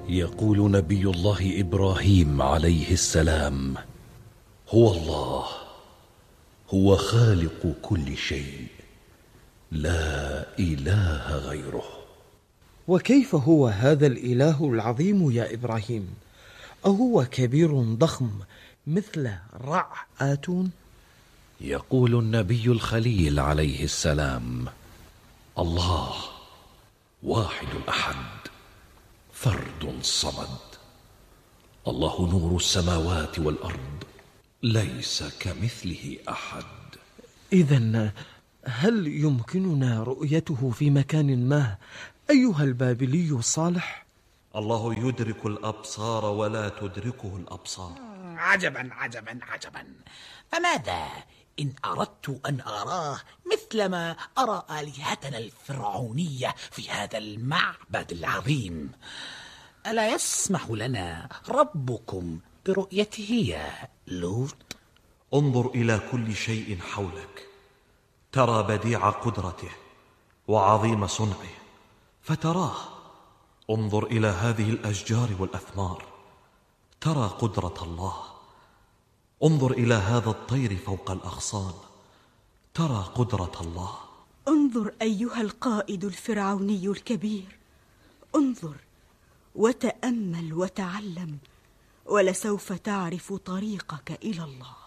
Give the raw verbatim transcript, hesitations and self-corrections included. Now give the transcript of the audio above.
يقول نبي الله إبراهيم عليه السلام: هو الله، هو خالق كل شيء، لا إله غيره. وكيف هو هذا الإله العظيم يا إبراهيم؟ أهو كبير ضخم مثل رع آتون؟ يقول النبي الخليل عليه السلام: الله واحد أحد فرد صمد، الله نور السماوات والأرض، ليس كمثله أحد. إذن هل يمكننا رؤيته في مكان ما أيها البابلي الصالح؟ الله يدرك الأبصار ولا تدركه الأبصار. عجبا عجبا عجبا، فماذا إن أردت أن أراه مثلما أرى آلهتنا الفرعونية في هذا المعبد العظيم؟ ألا يسمح لنا ربكم برؤيته يا لوط؟ انظر إلى كل شيء حولك، ترى بديع قدرته وعظيم صنعه فتراه. انظر إلى هذه الأشجار والأثمار، ترى قدرة الله. انظر إلى هذا الطير فوق الأغصان، ترى قدرة الله. انظر أيها القائد الفرعوني الكبير، انظر وتأمل وتعلم، ولسوف تعرف طريقك إلى الله.